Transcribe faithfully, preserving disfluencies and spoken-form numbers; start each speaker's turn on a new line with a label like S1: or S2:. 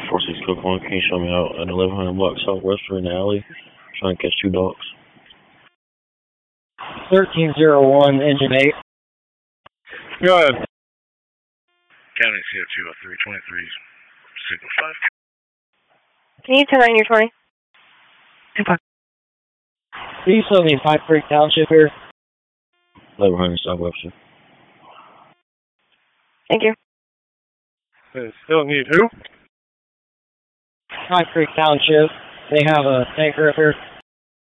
S1: four six Cook one, can you show me out at eleven hundred block southwestern in the alley? Trying to catch two dogs.
S2: thirteen oh one, engine eight.
S3: Go ahead.
S4: County C O two oh three, twenty-three, signal five.
S5: Can you turn on your twenty?
S2: three seventy-five Creek Township here.
S1: eleven hundred southwestern.
S5: Thank you.
S3: They still need who?
S2: Five Creek Township. They have a tanker up here.